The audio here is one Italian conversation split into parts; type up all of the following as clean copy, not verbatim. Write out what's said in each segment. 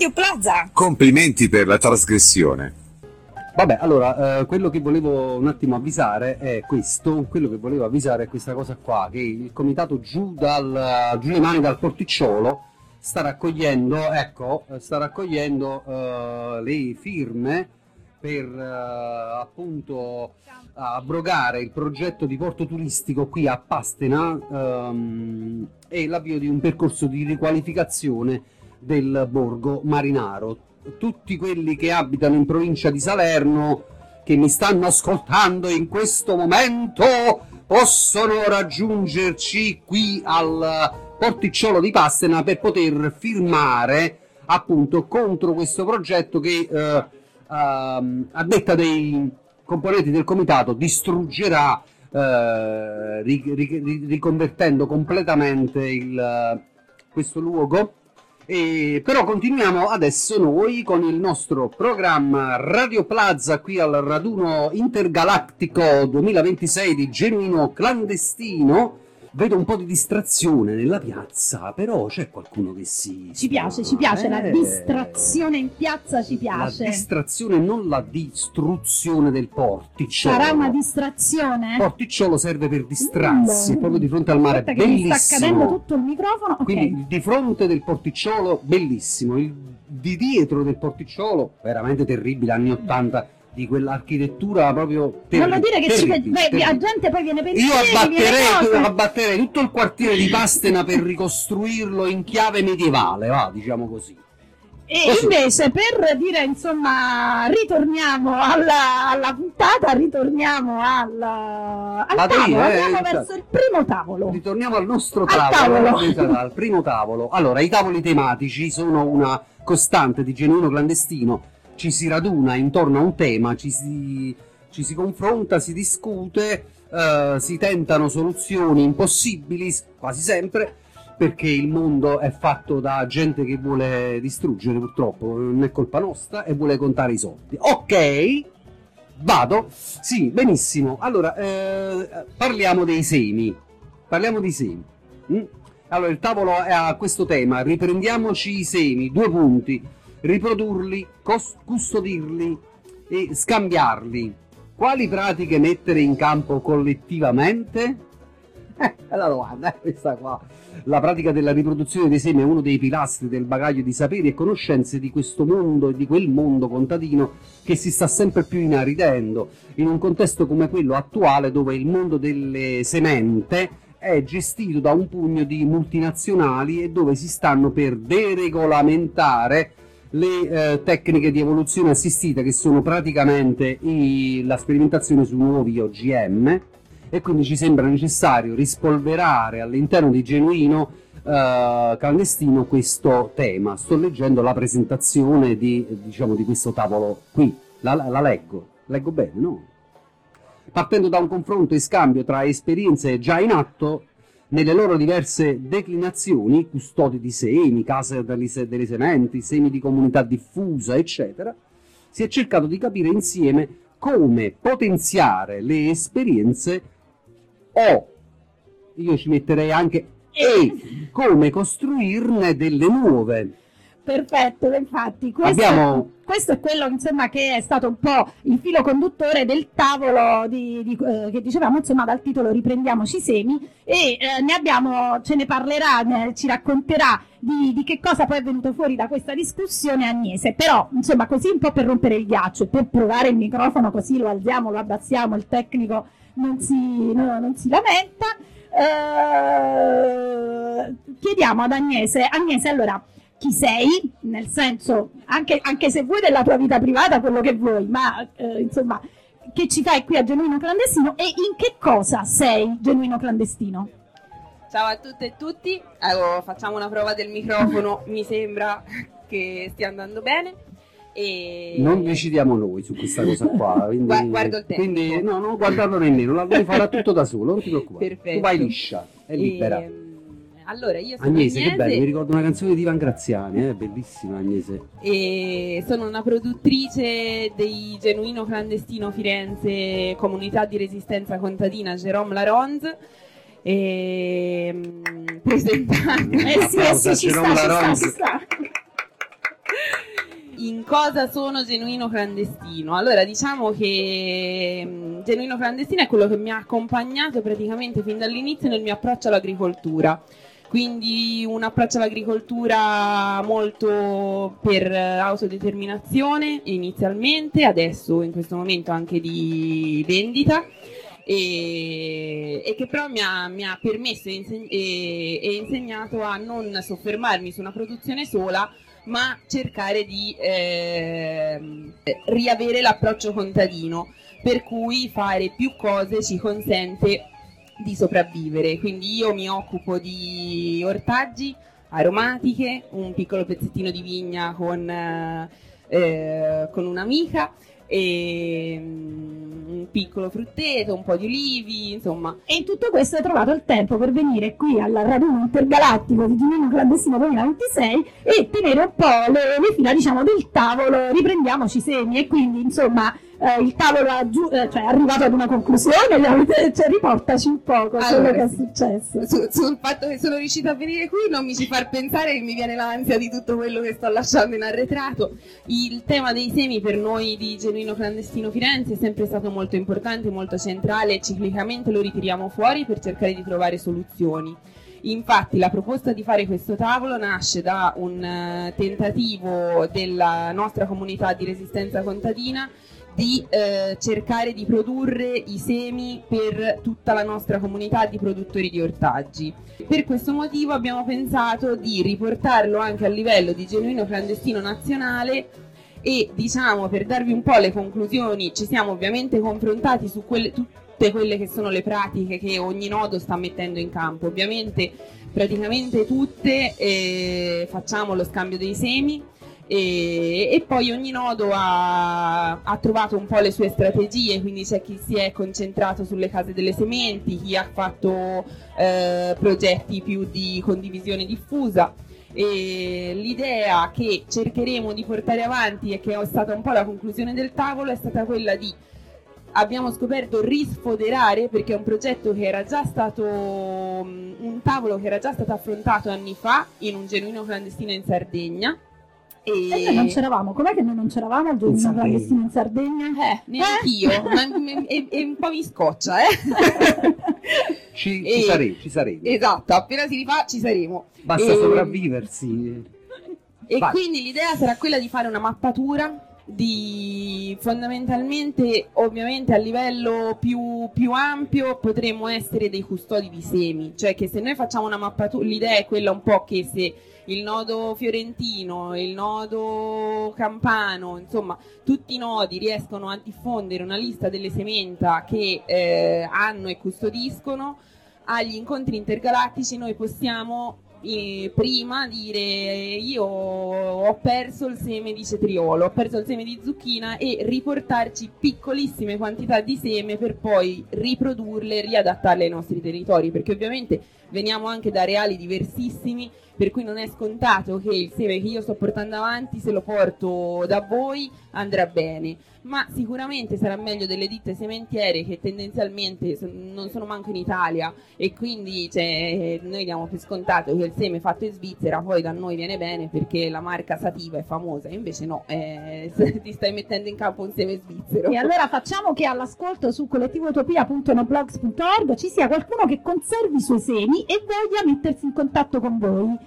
Radio Plaza. Complimenti per la trasgressione. Vabbè, allora, quello che volevo un attimo avvisare è questo, quello che volevo avvisare è questa cosa qua, che il comitato giù le mani dal porticciolo sta raccogliendo le firme per appunto abrogare il progetto di porto turistico qui a Pastena e l'avvio di un percorso di riqualificazione del borgo marinaro. Tutti quelli che abitano in provincia di Salerno, che mi stanno ascoltando in questo momento, possono raggiungerci qui al porticciolo di Pastena per poter firmare appunto contro questo progetto che a detta dei componenti del comitato distruggerà riconvertendo completamente questo luogo. Però continuiamo adesso noi con il nostro programma Radio Plaza qui al raduno intergalattico 2026 di Genuino Clandestino. Vedo un po' di distrazione nella piazza, però c'è qualcuno che ci piace, la distrazione in piazza ci piace. La distrazione, non la distruzione del porticciolo. Sarà una distrazione? Il porticciolo serve per distrarsi, proprio di fronte al mare, aspetta, bellissimo. Che mi sta cadendo tutto il microfono. Okay. Quindi di fronte del porticciolo, bellissimo. Di dietro del porticciolo, veramente terribile, anni 80. Di quell'architettura proprio terribile. Non lo dire che la gente poi viene pensieri. Io abbatterei tutto il quartiere di Pastena per ricostruirlo in chiave medievale, diciamo così. E così. Invece, per dire, insomma, ritorniamo alla puntata, ritorniamo al tavolo, andiamo verso il primo tavolo. Ritorniamo al nostro tavolo. Al primo tavolo. Allora, i tavoli tematici sono una costante di Genuino Clandestino. Ci si raduna intorno a un tema, ci si confronta, si discute, si tentano soluzioni impossibili, quasi sempre, perché il mondo è fatto da gente che vuole distruggere, purtroppo, non è colpa nostra, e vuole contare i soldi. Ok, vado? Sì, benissimo. Allora, parliamo dei semi. Parliamo di semi. Allora, il tavolo è a questo tema, riprendiamoci i semi, 2 punti. Riprodurli, custodirli e scambiarli. Quali pratiche mettere in campo collettivamente? La domanda è questa qua. La pratica della riproduzione dei semi è uno dei pilastri del bagaglio di saperi e conoscenze di questo mondo e di quel mondo contadino che si sta sempre più inaridendo, in un contesto come quello attuale dove il mondo delle semente è gestito da un pugno di multinazionali e dove si stanno per deregolamentare le tecniche di evoluzione assistita, che sono praticamente la sperimentazione su nuovi OGM, e quindi ci sembra necessario rispolverare all'interno di Genuino Clandestino questo tema. Sto leggendo la presentazione di questo tavolo qui, la leggo bene, no? Partendo da un confronto e scambio tra esperienze già in atto nelle loro diverse declinazioni, custodi di semi, case delle sementi, semi di comunità diffusa, eccetera, si è cercato di capire insieme come potenziare le esperienze io ci metterei anche come costruirne delle nuove. Perfetto, infatti questo è quello, insomma, che è stato un po' il filo conduttore del tavolo che dicevamo, insomma, dal titolo Riprendiamoci i semi, e ce ne parlerà, ci racconterà di che cosa poi è venuto fuori da questa discussione Agnese. Però, insomma, così un po' per rompere il ghiaccio, per provare il microfono, così lo alziamo, lo abbassiamo, il tecnico non si lamenta, chiediamo ad Agnese, allora, chi sei, nel senso, anche se vuoi della tua vita privata, quello che vuoi, ma insomma, che ci fai qui a Genuino Clandestino e in che cosa sei Genuino Clandestino? Ciao a tutte e tutti, allora, facciamo una prova del microfono, mi sembra che stia andando bene. E... non decidiamo noi su questa cosa qua, quindi, guardo il tecnico. Quindi no, non guardarlo nemmeno, la devi farà tutto da solo, non ti preoccupare. Perfetto. Tu vai liscia, è libera. Allora, io sono Agnese, che bello, mi ricordo una canzone di Ivan Graziani, bellissima Agnese. E sono una produttrice dei Genuino Clandestino Firenze, comunità di resistenza contadina Jérôme Laronde. E presentante. Sì, ci sta. In cosa sono Genuino Clandestino? Allora, diciamo che Genuino Clandestino è quello che mi ha accompagnato praticamente fin dall'inizio nel mio approccio all'agricoltura. Quindi un approccio all'agricoltura molto per autodeterminazione inizialmente, adesso in questo momento anche di vendita, e che però mi ha permesso e insegnato a non soffermarmi su una produzione sola, ma cercare di riavere l'approccio contadino, per cui fare più cose ci consente di sopravvivere. Quindi io mi occupo di ortaggi, aromatiche, un piccolo pezzettino di vigna con un'amica, e un piccolo frutteto, un po' di ulivi, insomma. E in tutto questo hai trovato il tempo per venire qui al raduno intergalattico di Genuino Clandestino 2026 e tenere un po' le fila, diciamo, del tavolo Riprendiamoci Semi, e quindi insomma il tavolo è arrivato ad una conclusione, cioè, riportaci un po' quello che è successo. Sul fatto che sono riuscita a venire qui non mi ci far pensare che mi viene l'ansia di tutto quello che sto lasciando in arretrato. Il tema dei semi per noi di Genuino Clandestino Firenze è sempre stato molto importante, molto centrale, e ciclicamente lo ritiriamo fuori per cercare di trovare soluzioni. Infatti la proposta di fare questo tavolo nasce da un tentativo della nostra comunità di resistenza contadina di cercare di produrre i semi per tutta la nostra comunità di produttori di ortaggi. Per questo motivo abbiamo pensato di riportarlo anche a livello di Genuino Clandestino nazionale, e diciamo, per darvi un po' le conclusioni, ci siamo ovviamente confrontati su tutte quelle che sono le pratiche che ogni nodo sta mettendo in campo. Ovviamente praticamente tutte facciamo lo scambio dei semi, e poi ogni nodo ha trovato un po' le sue strategie, quindi c'è chi si è concentrato sulle case delle sementi, chi ha fatto progetti più di condivisione diffusa. E l'idea che cercheremo di portare avanti, e che è stata un po' la conclusione del tavolo, è stata quella di, abbiamo scoperto, risfoderare, perché è un progetto che era già stato, un tavolo che era già stato affrontato anni fa in un Genuino Clandestino in Sardegna. E noi non c'eravamo, com'è che noi non c'eravamo al Genuino Clandestino in Sardegna? Neanch'io, e un po' mi scoccia, Ci saremo. Esatto, appena si rifà ci saremo. Basta sopravviversi. E quindi l'idea sarà quella di fare una mappatura di, fondamentalmente, ovviamente a livello più ampio potremmo essere dei custodi di semi, cioè che se noi facciamo una mappatura, l'idea è quella un po' che se il nodo fiorentino, il nodo campano, insomma tutti i nodi riescono a diffondere una lista delle sementa che hanno e custodiscono, agli incontri intergalattici noi possiamo prima dire io ho perso il seme di cetriolo, ho perso il seme di zucchina, e riportarci piccolissime quantità di seme per poi riprodurle e riadattarle ai nostri territori, perché ovviamente veniamo anche da areali diversissimi, per cui non è scontato che il seme che io sto portando avanti, se lo porto da voi, andrà bene, ma sicuramente sarà meglio delle ditte sementiere che tendenzialmente non sono manco in Italia, e quindi noi diamo per scontato che il seme fatto in Svizzera poi da noi viene bene perché la marca Sativa è famosa, invece no, ti stai mettendo in campo un seme svizzero. E allora facciamo che all'ascolto su collettivoutopia.noblogs.org ci sia qualcuno che conservi i suoi semi e voglia mettersi in contatto con voi.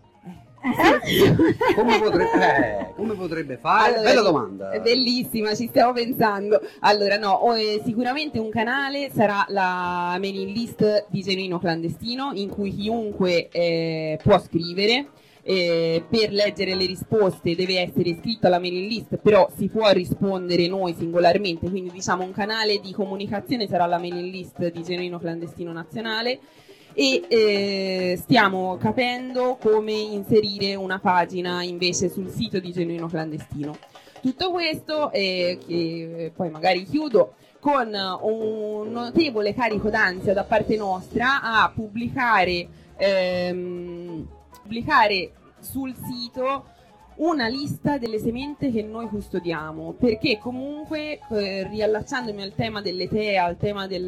Come potrebbe fare? Allora, bella domanda. È bellissima, ci stiamo pensando. Allora sicuramente un canale sarà la mailing list di Genuino Clandestino, in cui chiunque può scrivere. Per leggere le risposte deve essere iscritto alla mailing list, però si può rispondere noi singolarmente, quindi diciamo un canale di comunicazione sarà la mailing list di Genuino Clandestino Nazionale. E stiamo capendo come inserire una pagina invece sul sito di Genuino Clandestino. Tutto questo, che poi magari chiudo, con un notevole carico d'ansia da parte nostra a pubblicare sul sito una lista delle semente che noi custodiamo, perché comunque riallacciandomi al tema delle TEA, al tema del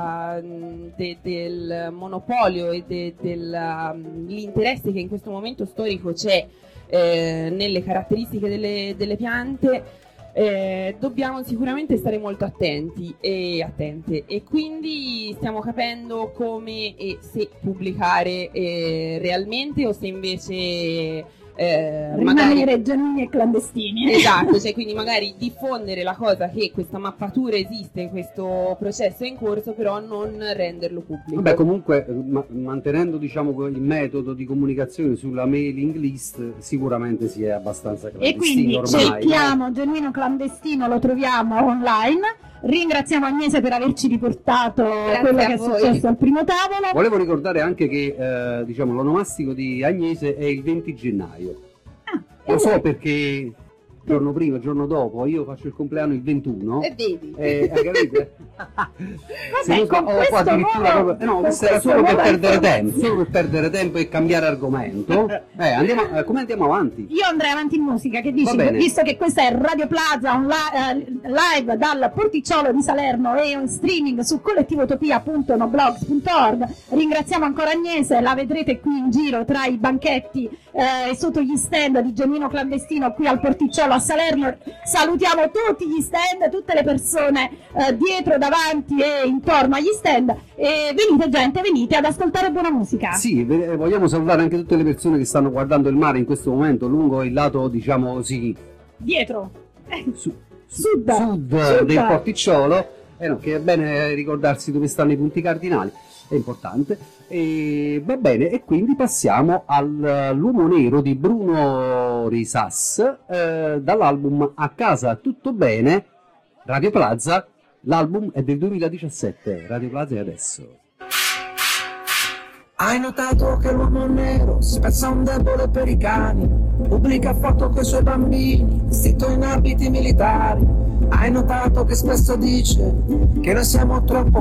monopolio e dell'interesse che in questo momento storico c'è nelle caratteristiche delle piante, dobbiamo sicuramente stare molto attenti e attente, e quindi stiamo capendo come e se pubblicare realmente, o se invece rimanere genuini e clandestini. Esatto, cioè quindi magari diffondere la cosa che questa mappatura esiste, questo processo è in corso, però non renderlo pubblico. Vabbè, comunque mantenendo diciamo il metodo di comunicazione sulla mailing list sicuramente si è abbastanza clandestino. E quindi ormai, cerchiamo Genuino Clandestino, lo troviamo online. Ringraziamo Agnese per averci riportato quello che è successo al primo tavolo. Volevo ricordare anche che diciamo l'onomastico di Agnese è il 20 gennaio. Lo so perché giorno prima, giorno dopo, io faccio il compleanno il 21. E vedi. Capite? Vabbè, qua addirittura proprio... No, questo era solo per perdere tempo, solo per perdere tempo e cambiare argomento. Come andiamo avanti? Io andrei avanti in musica, che dici? Visto che questa è Radio Plaza live dal Porticciolo di Salerno e un streaming su collettivotopia.noblogs.org. Ringraziamo ancora Agnese, la vedrete qui in giro tra i banchetti e sotto gli stand di Genuino Clandestino qui al Porticciolo a Salerno. Salutiamo tutti gli stand, tutte le persone dietro, davanti e intorno agli stand, e venite gente, venite ad ascoltare buona musica. Sì, vogliamo salutare anche tutte le persone che stanno guardando il mare in questo momento lungo il lato, diciamo così, dietro sud del Porticciolo, che è bene ricordarsi dove stanno i punti cardinali, è importante. E va bene, e quindi passiamo all'Uomo Nero di Bruno Risas, dall'album A Casa Tutto Bene, Radio Plaza. L'album è del 2017, Radio Plaza è adesso. Hai notato che l'uomo nero spezza un debole per i cani, pubblica foto coi suoi bambini, vestito in abiti militari. Hai notato che spesso dice che noi siamo troppo